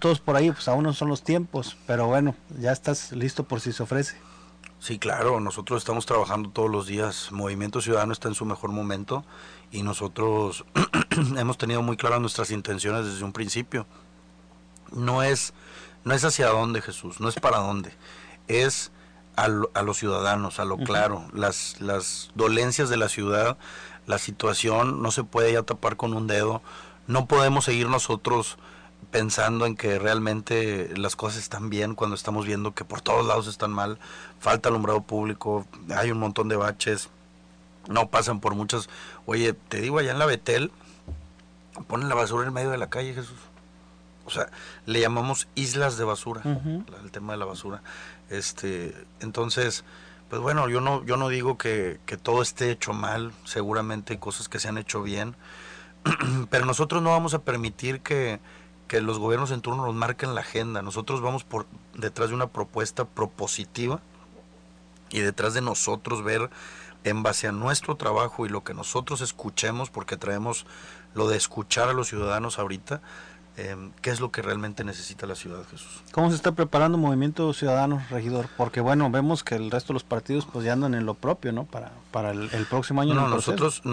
todos por ahí, pues aún no son los tiempos, pero bueno, ya estás listo por si se ofrece. Sí, claro, nosotros estamos trabajando todos los días. Movimiento Ciudadano está en su mejor momento y nosotros hemos tenido muy claras nuestras intenciones desde un principio. No es, no es hacia dónde, Jesús, no es para dónde, es a los ciudadanos, a lo claro, las dolencias de la ciudad, la situación no se puede ya tapar con un dedo, no podemos seguir nosotros pensando en que realmente las cosas están bien cuando estamos viendo que por todos lados están mal, falta alumbrado público, hay un montón de baches, no pasan por muchas. Oye, te digo, allá en la Betel ponen la basura en medio de la calle, Jesús. O sea, le llamamos islas de basura, el tema de la basura. Entonces, pues bueno, yo no digo que todo esté hecho mal, seguramente hay cosas que se han hecho bien, pero nosotros no vamos a permitir que los gobiernos en turno nos marquen la agenda. Nosotros vamos por detrás de una propuesta propositiva y detrás de nosotros ver en base a nuestro trabajo y lo que nosotros escuchemos, porque traemos lo de escuchar a los ciudadanos ahorita, qué es lo que realmente necesita la ciudad, Jesús. ¿Cómo se está preparando Movimiento Ciudadano, regidor? Porque bueno, vemos que el resto de los partidos pues ya andan en lo propio, ¿no? Para el próximo año. No, nosotros,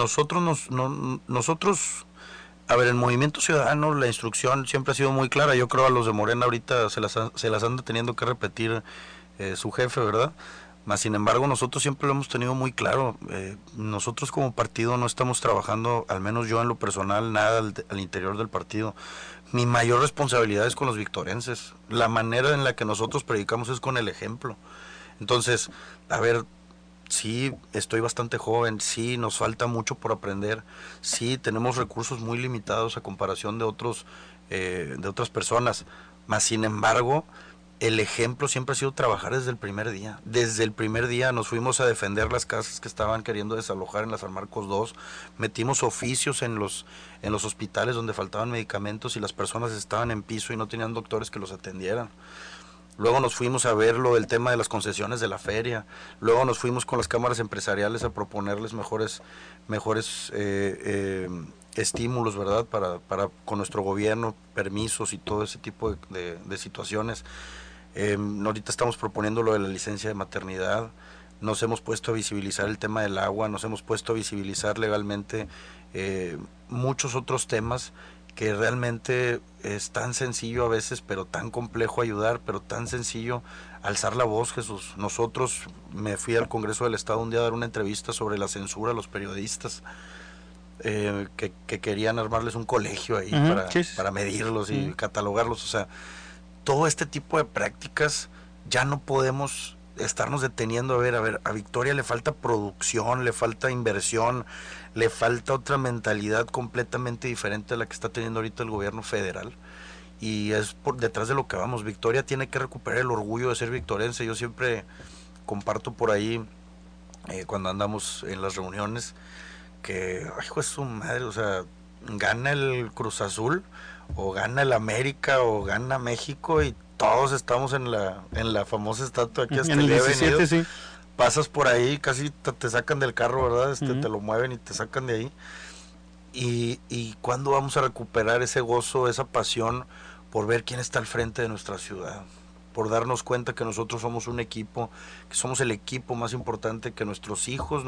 a ver, el Movimiento Ciudadano, la instrucción siempre ha sido muy clara. Yo creo a los de Morena ahorita se las anda teniendo que repetir su jefe, ¿verdad? Mas, sin embargo, nosotros siempre lo hemos tenido muy claro. Nosotros como partido no estamos trabajando, al menos yo en lo personal, nada al interior del partido. Mi mayor responsabilidad es con los victorenses. La manera en la que nosotros predicamos es con el ejemplo. Entonces, a ver, sí, estoy bastante joven, sí, nos falta mucho por aprender, sí, tenemos recursos muy limitados a comparación de otras personas, mas sin embargo, el ejemplo siempre ha sido trabajar desde el primer día. Desde el primer día nos fuimos a defender las casas que estaban queriendo desalojar en la San Marcos 2, metimos oficios en los hospitales donde faltaban medicamentos y las personas estaban en piso y no tenían doctores que los atendieran. Luego nos fuimos a ver lo del tema de las concesiones de la feria. Luego nos fuimos con las cámaras empresariales a proponerles mejores estímulos, ¿verdad? Para con nuestro gobierno, permisos y todo ese tipo de situaciones. Ahorita estamos proponiendo lo de la licencia de maternidad. Nos hemos puesto a visibilizar el tema del agua, nos hemos puesto a visibilizar legalmente muchos otros temas que realmente es tan sencillo a veces, pero tan complejo ayudar, pero tan sencillo alzar la voz, Jesús. Nosotros, me fui al Congreso del Estado un día a dar una entrevista sobre la censura a los periodistas, que querían armarles un colegio ahí para medirlos y catalogarlos. O sea, todo este tipo de prácticas ya no podemos estarnos deteniendo. A ver, a Victoria le falta producción, le falta inversión, le falta otra mentalidad completamente diferente a la que está teniendo ahorita el gobierno federal, y es por detrás de lo que vamos. Victoria tiene que recuperar el orgullo de ser victorense. Yo siempre comparto por ahí, cuando andamos en las reuniones, que, ay, hijo de su madre, o sea, gana el Cruz Azul, o gana el América, o gana México, y todos estamos en la famosa estatua aquí hasta en el 17, sí. Pasas por ahí, casi te sacan del carro, ¿verdad? Te lo mueven y te sacan de ahí. Y ¿cuándo vamos a recuperar ese gozo, esa pasión por ver quién está al frente de nuestra ciudad? Por darnos cuenta que nosotros somos un equipo, que somos el equipo más importante, que nuestros hijos,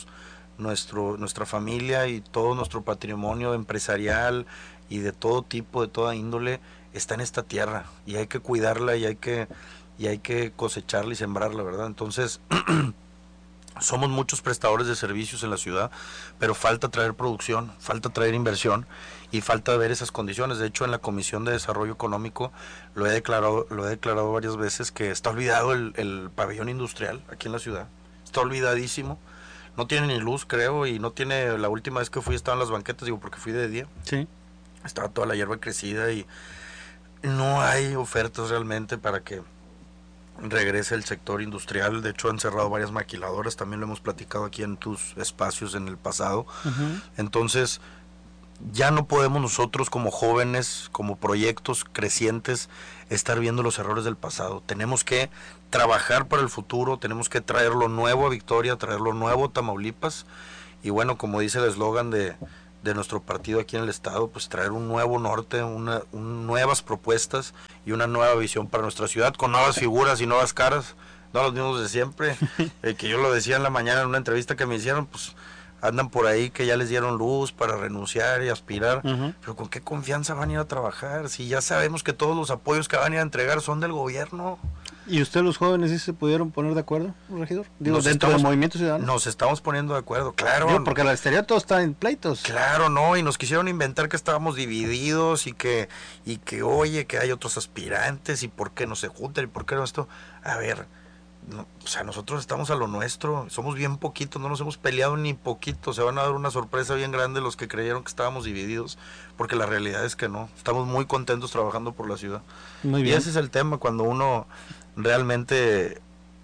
nuestra familia y todo nuestro patrimonio empresarial y de todo tipo, de toda índole, está en esta tierra, y hay que cuidarla, y hay que cosecharla y sembrarla, ¿verdad? Entonces somos muchos prestadores de servicios en la ciudad, pero falta traer producción, falta traer inversión y falta ver esas condiciones. De hecho, en la Comisión de Desarrollo Económico lo he declarado varias veces, que está olvidado el pabellón industrial aquí en la ciudad. Está olvidadísimo. No tiene ni luz, creo, y no tiene. La última vez que fui estaban las banquetas, digo, porque fui de día. Sí. Estaba toda la hierba crecida y no hay ofertas realmente para que regrese el sector industrial. De hecho, han cerrado varias maquiladoras, también lo hemos platicado aquí en tus espacios en el pasado. Entonces, ya no podemos nosotros como jóvenes, como proyectos crecientes, estar viendo los errores del pasado. Tenemos que trabajar para el futuro, tenemos que traer lo nuevo a Victoria, traer lo nuevo a Tamaulipas. Y bueno, como dice el eslogan de de nuestro partido aquí en el estado, pues traer un nuevo norte, nuevas propuestas y una nueva visión para nuestra ciudad, con nuevas figuras y nuevas caras, no los mismos de siempre, que yo lo decía en la mañana en una entrevista que me hicieron, pues andan por ahí que ya les dieron luz para renunciar y aspirar, pero ¿con qué confianza van a ir a trabajar? Si ya sabemos que todos los apoyos que van a ir a entregar son del gobierno. ¿Y ustedes los jóvenes sí se pudieron poner de acuerdo, regidor? Digo, dentro del Movimiento Ciudadano. Nos estamos poniendo de acuerdo, claro. Digo, porque la exterior todo está en pleitos. Claro, no, y nos quisieron inventar que estábamos divididos y que oye, que hay otros aspirantes y por qué no se juntan y por qué no esto. A ver, no, o sea, nosotros estamos a lo nuestro, somos bien poquitos, no nos hemos peleado ni poquito, se van a dar una sorpresa bien grande los que creyeron que estábamos divididos, porque la realidad es que no, estamos muy contentos trabajando por la ciudad. Muy bien. Y ese es el tema, cuando uno realmente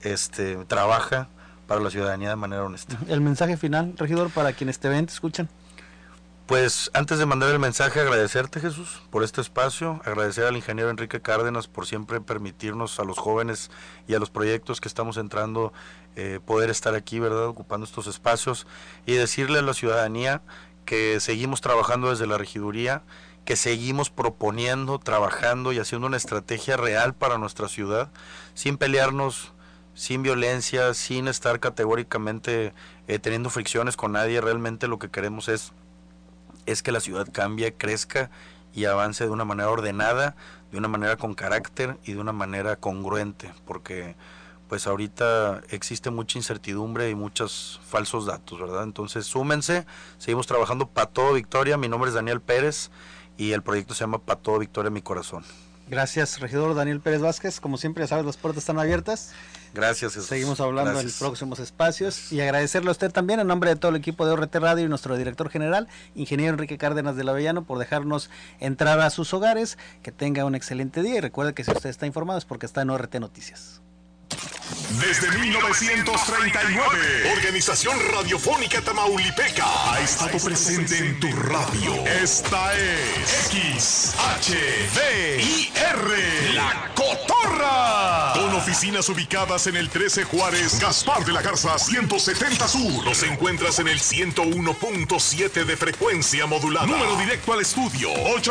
trabaja para la ciudadanía de manera honesta. El mensaje final, regidor, para quienes te ven, te escuchan. Pues antes de mandar el mensaje, agradecerte, Jesús, por este espacio, agradecer al ingeniero Enrique Cárdenas por siempre permitirnos a los jóvenes y a los proyectos que estamos entrando poder estar aquí, ¿verdad?, ocupando estos espacios, y decirle a la ciudadanía que seguimos trabajando desde la regiduría, que seguimos proponiendo, trabajando y haciendo una estrategia real para nuestra ciudad, sin pelearnos, sin violencia, sin estar categóricamente teniendo fricciones con nadie. Realmente lo que queremos es que la ciudad cambie, crezca y avance de una manera ordenada, de una manera con carácter y de una manera congruente, porque pues ahorita existe mucha incertidumbre y muchos falsos datos, ¿verdad? Entonces súmense, seguimos trabajando para todo Victoria. Mi nombre es Daniel Pérez y el proyecto se llama Para todo Victoria mi corazón. Gracias, regidor Daniel Pérez Vázquez. Como siempre, ya sabes, las puertas están abiertas. Gracias, Jesús. Seguimos hablando Gracias. en próximos espacios, y agradecerle a usted también en nombre de todo el equipo de ORT Radio y nuestro director general, ingeniero Enrique Cárdenas del Avellano, por dejarnos entrar a sus hogares. Que tenga un excelente día y recuerde que si usted está informado es porque está en ORT Noticias. Desde 1939, Organización Radiofónica Tamaulipeca ha estado presente en tu radio. Esta es XHVIR, La Cotorra. Con oficinas ubicadas en el 13 Juárez, Gaspar de la Garza 170 Sur. Nos encuentras en el 101.7 de frecuencia modulada. Número directo al estudio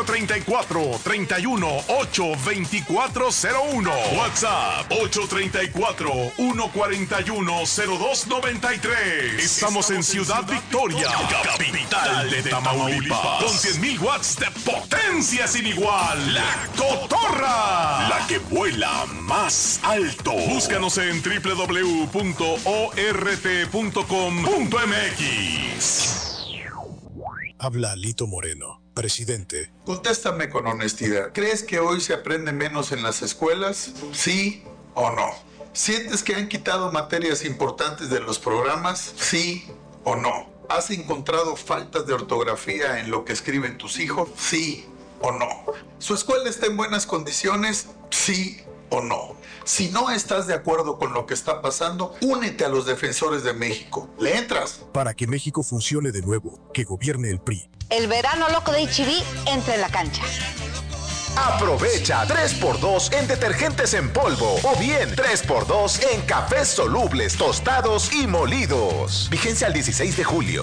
834-31-82401. WhatsApp 834-141-0293. Estamos en Ciudad Victoria, capital de Tamaulipas, con 100,000 watts de potencia sin igual. La Cotorra, la que vuela más alto. Búscanos en www.ort.com.mx. Habla Lito Moreno, presidente. Contéstame con honestidad. ¿Crees que hoy se aprende menos en las escuelas? ¿Sí o no? ¿Sientes que han quitado materias importantes de los programas? ¿Sí o no? ¿Has encontrado faltas de ortografía en lo que escriben tus hijos? ¿Sí o no? ¿Su escuela está en buenas condiciones? ¿Sí o no? Si no estás de acuerdo con lo que está pasando, únete a los defensores de México. ¿Le entras? Para que México funcione de nuevo, que gobierne el PRI. El verano loco de H-E-B entra en la cancha. Aprovecha 3x2 en detergentes en polvo o bien 3x2 en cafés solubles, tostados y molidos. Vigencia al 16 de julio.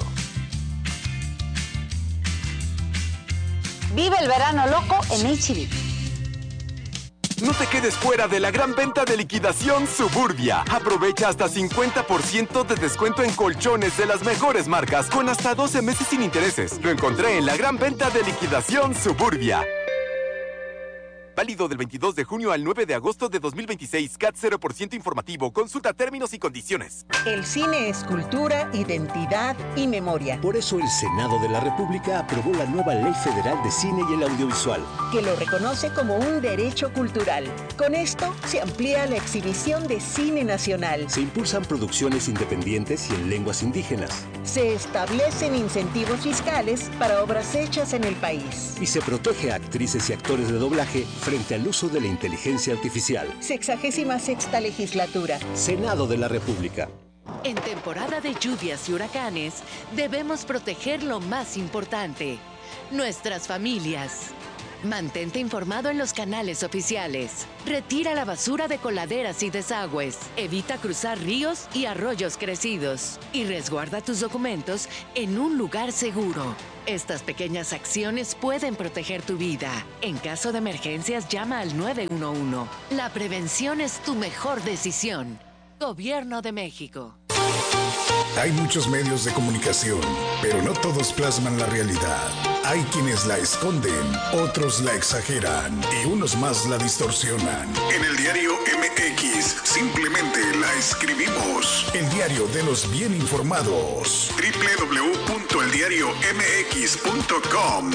Vive el verano loco en H-E-B. No te quedes fuera de la gran venta de liquidación Suburbia. Aprovecha hasta 50% de descuento en colchones de las mejores marcas con hasta 12 meses sin intereses. Lo encontré en la gran venta de liquidación Suburbia. Válido del 22 de junio al 9 de agosto de 2026. CAT 0% informativo. Consulta términos y condiciones. El cine es cultura, identidad y memoria. Por eso el Senado de la República aprobó la nueva Ley Federal de Cine y el Audiovisual, que lo reconoce como un derecho cultural. Con esto se amplía la exhibición de cine nacional. Se impulsan producciones independientes y en lenguas indígenas. Se establecen incentivos fiscales para obras hechas en el país. Y se protege a actrices y actores de doblaje frente al uso de la inteligencia artificial. 66ª legislatura. Senado de la República. En temporada de lluvias y huracanes, debemos proteger lo más importante, nuestras familias. Mantente informado en los canales oficiales. Retira la basura de coladeras y desagües. Evita cruzar ríos y arroyos crecidos. Y resguarda tus documentos en un lugar seguro. Estas pequeñas acciones pueden proteger tu vida. En caso de emergencias, llama al 911. La prevención es tu mejor decisión. Gobierno de México. Hay muchos medios de comunicación, pero no todos plasman la realidad. Hay quienes la esconden, otros la exageran y unos más la distorsionan. En el diario MX simplemente la escribimos. El diario de los bien informados. www.eldiariomx.com.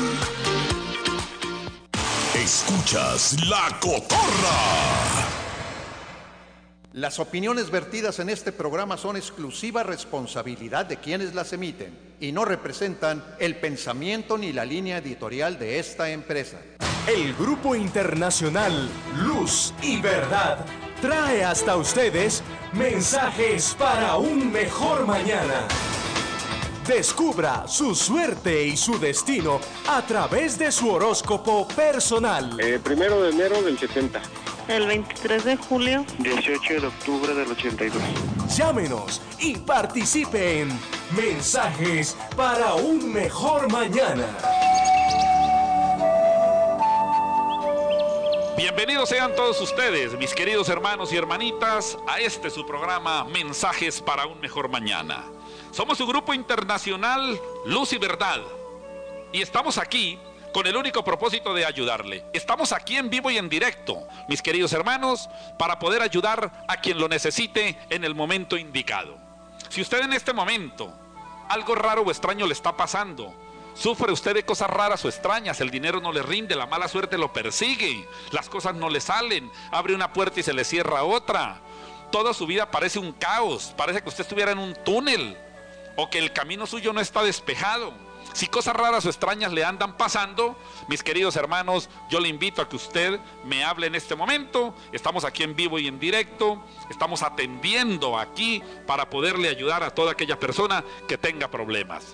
Escuchas La Cotorra. Las opiniones vertidas en este programa son exclusiva responsabilidad de quienes las emiten y no representan el pensamiento ni la línea editorial de esta empresa. El Grupo Internacional Luz y Verdad trae hasta ustedes mensajes para un mejor mañana. Descubra su suerte y su destino a través de su horóscopo personal. 1 de enero del 70. El 23 de julio. 18 de octubre del 82. Llámenos y participe en Mensajes para un Mejor Mañana. Bienvenidos sean todos ustedes, mis queridos hermanos y hermanitas, a este su programa Mensajes para un Mejor Mañana. Somos su Grupo Internacional Luz y Verdad y estamos aquí con el único propósito de ayudarle. Estamos aquí en vivo y en directo, mis queridos hermanos, para poder ayudar a quien lo necesite en el momento indicado. Si usted en este momento algo raro o extraño le está pasando, sufre usted de cosas raras o extrañas, el dinero no le rinde, la mala suerte lo persigue, las cosas no le salen, abre una puerta y se le cierra otra, toda su vida parece un caos, parece que usted estuviera en un túnel o que el camino suyo no está despejado. Si cosas raras o extrañas le andan pasando, mis queridos hermanos, yo le invito a que usted me hable en este momento. Estamos aquí en vivo y en directo, estamos atendiendo aquí para poderle ayudar a toda aquella persona que tenga problemas.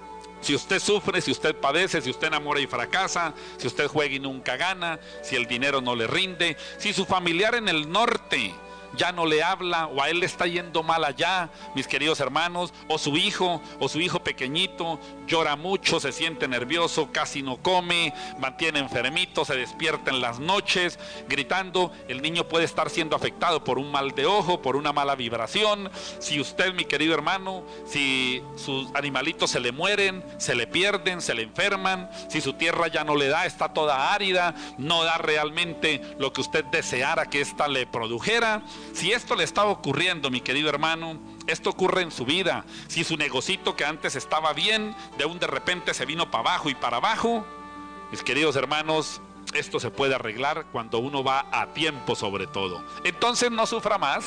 Si usted sufre, si usted padece, si usted enamora y fracasa, si usted juega y nunca gana, si el dinero no le rinde, si su familiar en el norte ya no le habla o a él le está yendo mal allá, mis queridos hermanos, o su hijo pequeñito llora mucho, se siente nervioso, casi no come, mantiene enfermito, se despierta en las noches gritando, el niño puede estar siendo afectado por un mal de ojo, por una mala vibración. Si usted, mi querido hermano, si sus animalitos se le mueren, se le pierden, se le enferman, si su tierra ya no le da, está toda árida, no da realmente lo que usted deseara que ésta le produjera. Si esto le está ocurriendo, mi querido hermano, esto ocurre en su vida. Si su negocito que antes estaba bien, de repente se vino para abajo y para abajo, mis queridos hermanos, esto se puede arreglar cuando uno va a tiempo sobre todo. Entonces no sufra más.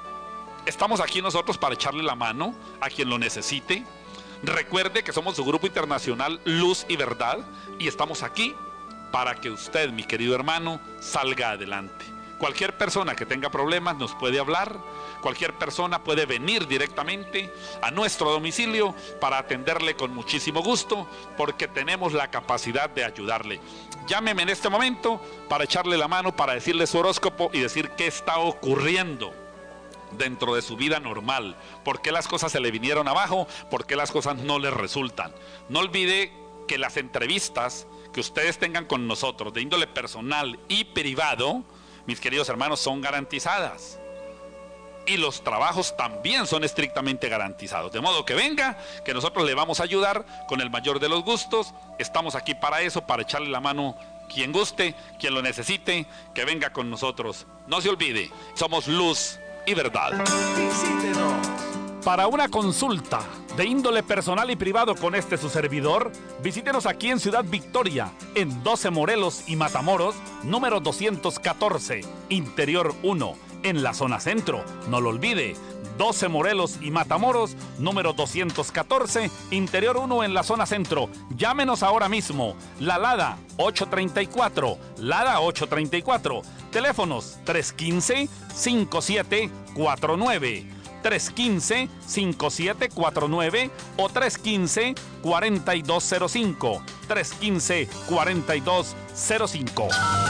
Estamos aquí nosotros para echarle la mano a quien lo necesite. Recuerde que somos su Grupo Internacional Luz y Verdad y estamos aquí para que usted, mi querido hermano, salga adelante. Cualquier persona que tenga problemas nos puede hablar, cualquier persona puede venir directamente a nuestro domicilio para atenderle con muchísimo gusto, porque tenemos la capacidad de ayudarle. Llámeme en este momento para echarle la mano, para decirle su horóscopo y decir qué está ocurriendo dentro de su vida normal, por qué las cosas se le vinieron abajo, por qué las cosas no le resultan. No olvide que las entrevistas que ustedes tengan con nosotros de índole personal y privado, mis queridos hermanos, son garantizadas. Y los trabajos también son estrictamente garantizados. De modo que venga, que nosotros le vamos a ayudar con el mayor de los gustos. Estamos aquí para eso, para echarle la mano quien guste, quien lo necesite, que venga con nosotros. No se olvide, somos Luz y Verdad. Visítenos. Para una consulta de índole personal y privado con su servidor, visítenos aquí en Ciudad Victoria, en 12 Morelos y Matamoros, número 214, Interior 1, en la zona centro. No lo olvide, 12 Morelos y Matamoros, número 214, Interior 1, en la zona centro. Llámenos ahora mismo, la Lada 834, Lada 834, teléfonos 315-5749. 315-5749 o 315-4205. 4205.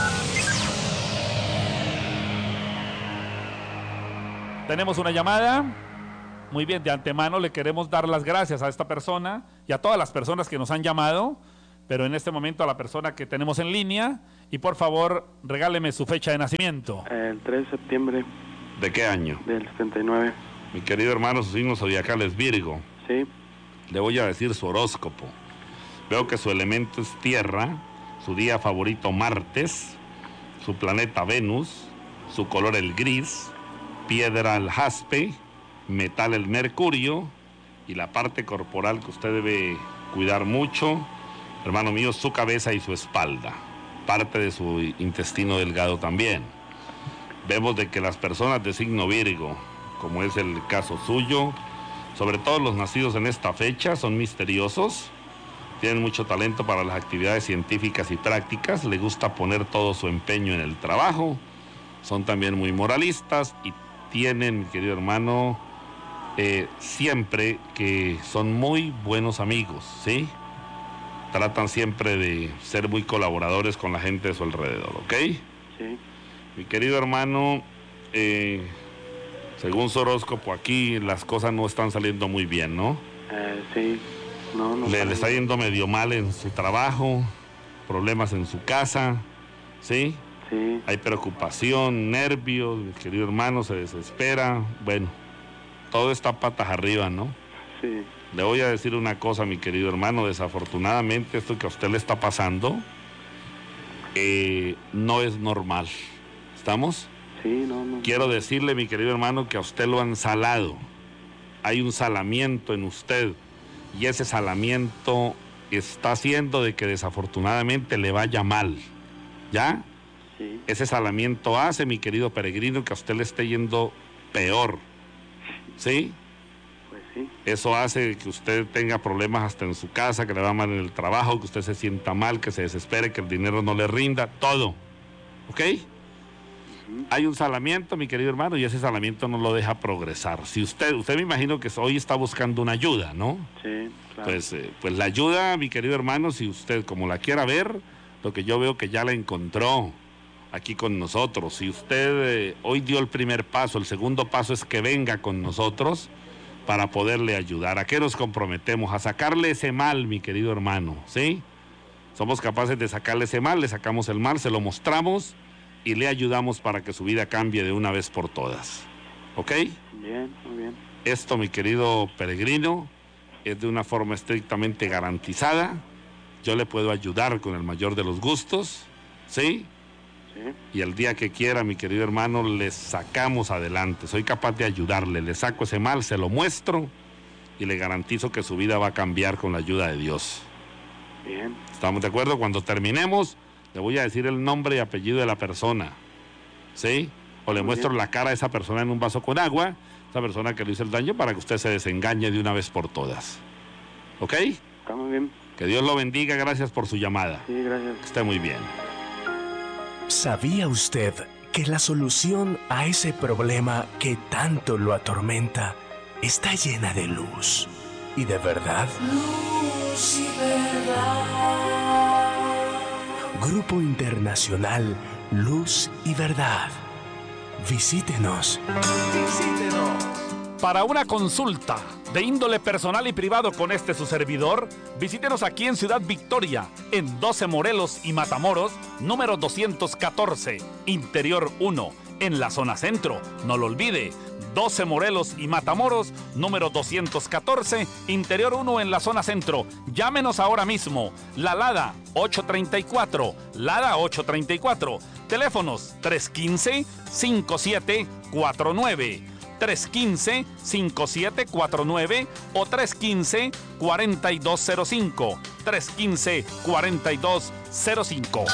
Tenemos una llamada. Muy bien, de antemano le queremos dar las gracias a esta persona y a todas las personas que nos han llamado, pero en este momento a la persona que tenemos en línea, y por favor regáleme su fecha de nacimiento. El 3 de septiembre. ¿De qué año? Del 79. Mi querido hermano, su signo zodiacal es Virgo. Sí. Le voy a decir su horóscopo. Veo que su elemento es tierra, su día favorito martes, su planeta Venus, su color el gris, piedra el jaspe, metal el mercurio, y la parte corporal que usted debe cuidar mucho, hermano mío, su cabeza y su espalda, parte de su intestino delgado también. Vemos de que las personas de signo Virgo, como es el caso suyo, sobre todo los nacidos en esta fecha, son misteriosos, tienen mucho talento para las actividades científicas y prácticas, les gusta poner todo su empeño en el trabajo, son también muy moralistas y tienen, mi querido hermano, siempre que son muy buenos amigos, ¿sí? Tratan siempre de ser muy colaboradores con la gente de su alrededor, ¿ok? Sí. Mi querido hermano, según su horóscopo aquí, las cosas no están saliendo muy bien, ¿no? Sí. No le está yendo medio mal en su trabajo, problemas en su casa, ¿sí? Sí. Hay preocupación, nervios, mi querido hermano, se desespera. Bueno, todo está patas arriba, ¿no? Sí. Le voy a decir una cosa, mi querido hermano, desafortunadamente esto que a usted le está pasando no es normal. ¿Estamos? Sí, no. Quiero decirle, mi querido hermano, que a usted lo han salado. Hay un salamiento en usted y ese salamiento está haciendo de que desafortunadamente le vaya mal. ¿Ya? Sí. Ese salamiento hace, mi querido peregrino, que a usted le esté yendo peor. ¿Sí? Pues sí. Eso hace que usted tenga problemas hasta en su casa, que le va mal en el trabajo, que usted se sienta mal, que se desespere, que el dinero no le rinda, todo. ¿Ok? Hay un salamiento, mi querido hermano, y ese salamiento no lo deja progresar. Si usted me imagino que hoy está buscando una ayuda, ¿no? Sí, claro. Pues la ayuda, mi querido hermano, si usted como la quiera ver, lo que yo veo que ya la encontró aquí con nosotros. Si usted hoy dio el primer paso, el segundo paso es que venga con nosotros para poderle ayudar. ¿A qué nos comprometemos? A sacarle ese mal, mi querido hermano, ¿sí? Somos capaces de sacarle ese mal, le sacamos el mal, se lo mostramos y le ayudamos para que su vida cambie de una vez por todas. ¿Ok? Bien, muy bien. Esto, mi querido peregrino, es de una forma estrictamente garantizada. Yo le puedo ayudar con el mayor de los gustos, ¿sí? Sí. Y el día que quiera, mi querido hermano, le sacamos adelante. Soy capaz de ayudarle, le saco ese mal, se lo muestro y le garantizo que su vida va a cambiar con la ayuda de Dios. Bien. ¿Estamos de acuerdo? Cuando terminemos, le voy a decir el nombre y apellido de la persona, ¿sí? O le muestro la cara de esa persona en un vaso con agua, esa persona que le hizo el daño, para que usted se desengañe de una vez por todas. ¿Ok? Está muy bien. Que Dios lo bendiga, gracias por su llamada. Sí, gracias. Que esté muy bien. ¿Sabía usted que la solución a ese problema que tanto lo atormenta está llena de luz y de verdad? Luz y verdad. Grupo Internacional Luz y Verdad. Visítenos. Para una consulta de índole personal y privado con su servidor, visítenos aquí en Ciudad Victoria, en 12 Morelos y Matamoros, número 214, Interior 1, en la zona centro. No lo olvide, 12 Morelos y Matamoros, número 214, Interior 1 en la zona centro. Llámenos ahora mismo. La Lada 834, Lada 834. Teléfonos 315-5749. 315-5749 o 315-4205. 315-4205.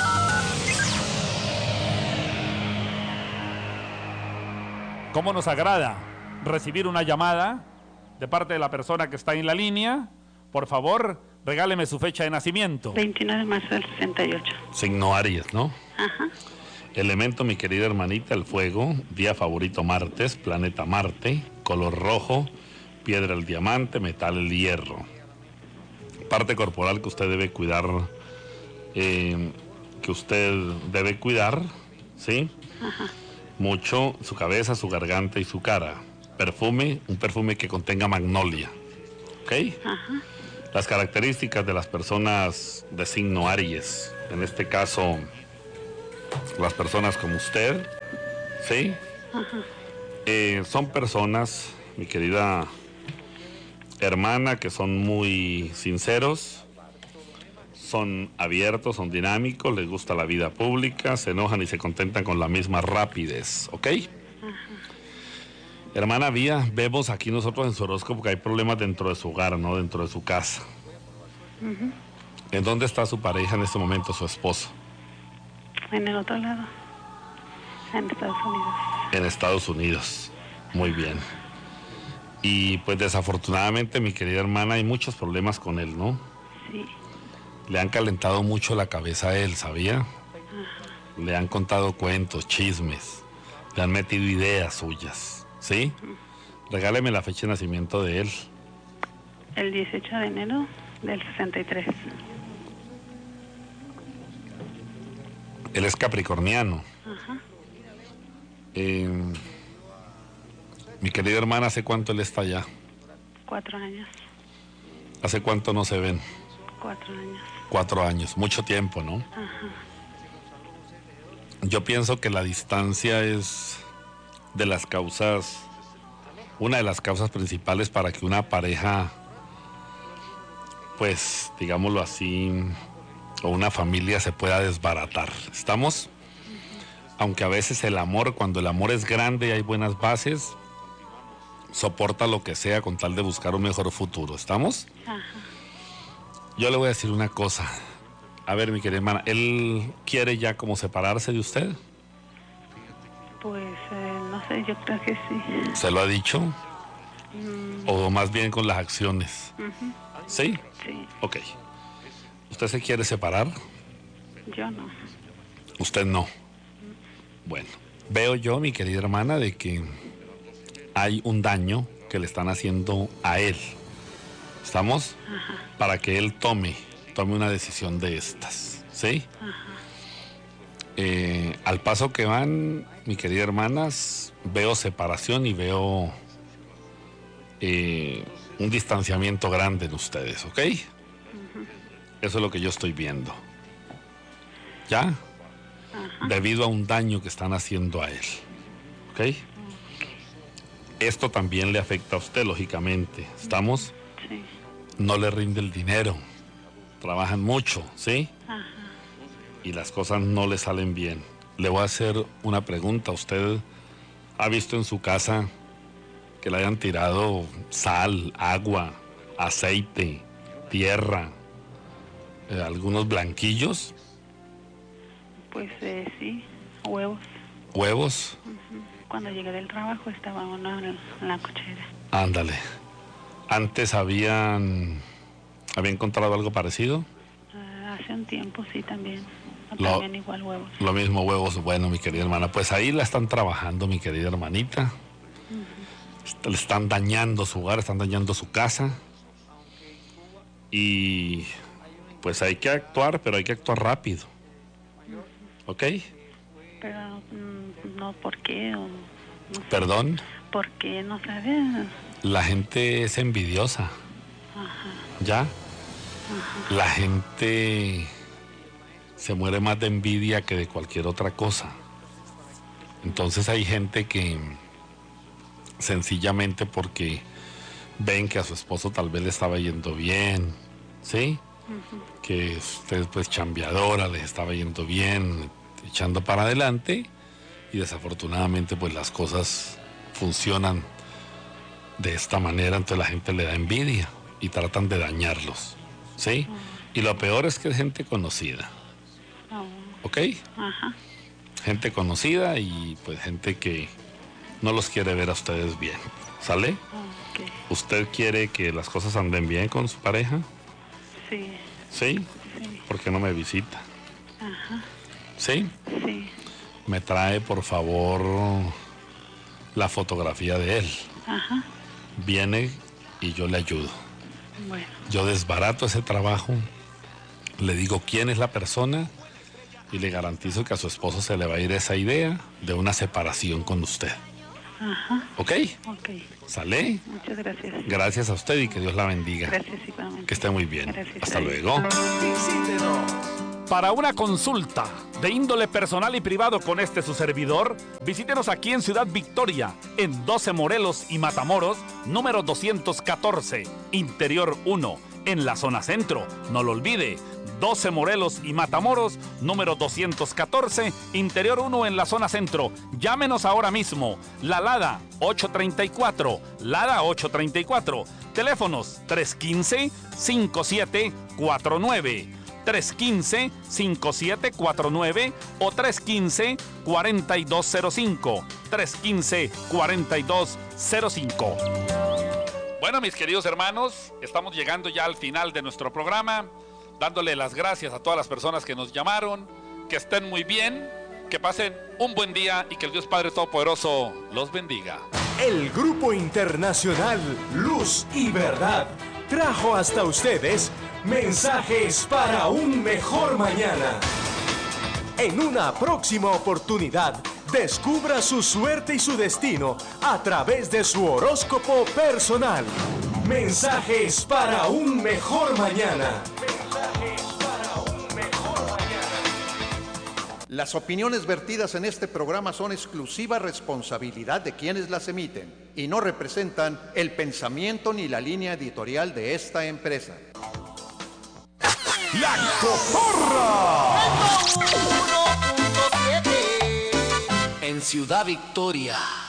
¿Cómo nos agrada recibir una llamada de parte de la persona que está en la línea? Por favor, regáleme su fecha de nacimiento. 29 de marzo del 68. Signo Aries, ¿no? Ajá. Elemento, mi querida hermanita, el fuego. Día favorito martes, planeta Marte. Color rojo, piedra el diamante, metal el hierro. Parte corporal que usted debe cuidar que usted debe cuidar, ¿sí? Ajá. Mucho su cabeza, su garganta y su cara. Perfume, un perfume que contenga magnolia, ¿ok? Ajá. Las características de las personas de signo Aries, en este caso, las personas como usted, ¿sí? Ajá. Son personas, mi querida hermana, que son muy sinceros, son abiertos, son dinámicos, les gusta la vida pública, se enojan y se contentan con la misma rapidez, ¿ok? Hermana Vía, vemos aquí nosotros en su horóscopo que hay problemas dentro de su hogar, ¿no? Dentro de su casa. Ujú. ¿En dónde está su pareja en este momento, su esposo? En el otro lado. En Estados Unidos. En Estados Unidos. Muy bien. Y pues desafortunadamente, mi querida hermana, hay muchos problemas con él, ¿no? Sí. Le han calentado mucho la cabeza a él, ¿sabía? Ajá. Le han contado cuentos, chismes, le han metido ideas suyas, ¿sí? Regáleme la fecha de nacimiento de él. El 18 de enero del 63. Él es capricorniano. Ajá. Mi querida hermana, ¿hace cuánto él está allá? 4 años. ¿Hace cuánto no se ven? 4 años. 4 años, mucho tiempo, ¿no? Ajá. Yo pienso que la distancia es de las causas, una de las causas principales para que una pareja, pues, digámoslo así, o una familia se pueda desbaratar. ¿Estamos? Aunque a veces el amor, cuando el amor es grande y hay buenas bases, soporta lo que sea con tal de buscar un mejor futuro. ¿Estamos? Ajá. Yo le voy a decir una cosa. A ver, mi querida hermana, ¿él quiere ya como separarse de usted? Pues no sé, yo creo que sí. ¿Se lo ha dicho? ¿O más bien con las acciones? Ujú. ¿Sí? Sí. Ok. ¿Usted se quiere separar? Yo no. Usted no. Bueno, veo yo, mi querida hermana, de que hay un daño que le están haciendo a él. ¿Estamos? Ajá. Para que él tome una decisión de estas, ¿sí? Ajá. Al paso que van, mi querida hermanas, veo separación y veo un distanciamiento grande en ustedes, ¿ok? Ujú. Eso es lo que yo estoy viendo. ¿Ya? Ajá. Debido a un daño que están haciendo a él, ¿ok? Esto también le afecta a usted, lógicamente. ¿Estamos? Sí. No le rinde el dinero. Trabajan mucho, ¿sí? Ajá. Y las cosas no le salen bien. Le voy a hacer una pregunta. ¿Usted ha visto en su casa que le hayan tirado sal, agua, aceite, tierra, algunos blanquillos? Pues sí, huevos. ¿Huevos? Ujú. Cuando llegué del trabajo estaba uno en la cochera. Ándale. ¿Antes había encontrado algo parecido? Hace un tiempo sí también. Lo- También igual huevos. Lo mismo, huevos. Bueno, mi querida hermana, pues ahí la están trabajando, mi querida hermanita. Le están dañando su hogar, están dañando su casa. Y pues hay que actuar, pero hay que actuar rápido. ¿Ok? Pero no, ¿por qué? O, no sé. Perdón, ¿Por qué? No sabes. la gente es envidiosa. Ajá. ¿Ya? Ajá. La gente se muere más de envidia que de cualquier otra cosa. Entonces hay gente que sencillamente porque ven que a su esposo tal vez le estaba yendo bien, ¿sí? Ujú. Que usted pues chambeadora, le estaba yendo bien, echando para adelante, y desafortunadamente pues las cosas funcionan de esta manera, entonces la gente le da envidia y tratan de dañarlos, ¿sí? Y lo peor es que es gente conocida, ¿ok? Ajá. Gente conocida y pues gente que no los quiere ver a ustedes bien, ¿sale? Ok. ¿Usted quiere que las cosas anden bien con su pareja? Sí. ¿Sí? Sí. ¿Por qué no me visita? Ajá. ¿Sí? Sí. Me trae, por favor, la fotografía de él. Ajá. Viene y yo le ayudo. Bueno. Yo desbarato ese trabajo, le digo quién es la persona y le garantizo que a su esposo se le va a ir esa idea de una separación con usted. Ajá. ¿Ok? Ok. ¿Sale? Muchas gracias. Gracias a usted y que Dios la bendiga. Gracias igualmente. Que esté muy bien. Gracias. Hasta luego. Para una consulta de índole personal y privado con su servidor, visítenos aquí en Ciudad Victoria, en 12 Morelos y Matamoros, número 214, Interior 1, en la zona centro. No lo olvide, 12 Morelos y Matamoros, número 214, Interior 1 en la zona centro. Llámenos ahora mismo. La Lada 834, Lada 834. Teléfonos 315-5749. 315-5749 o 315-4205. 315-4205. Bueno, mis queridos hermanos, estamos llegando ya al final de nuestro programa, dándole las gracias a todas las personas que nos llamaron, que estén muy bien, que pasen un buen día y que el Dios Padre Todopoderoso los bendiga. El Grupo Internacional Luz y Verdad trajo hasta ustedes mensajes para un mejor mañana. En una próxima oportunidad, descubra su suerte y su destino a través de su horóscopo personal. Mensajes para un mejor mañana. Mensajes para un mejor mañana. Las opiniones vertidas en este programa son exclusiva responsabilidad de quienes las emiten y no representan el pensamiento ni la línea editorial de esta empresa. ¡La Cotorra! En Ciudad Victoria.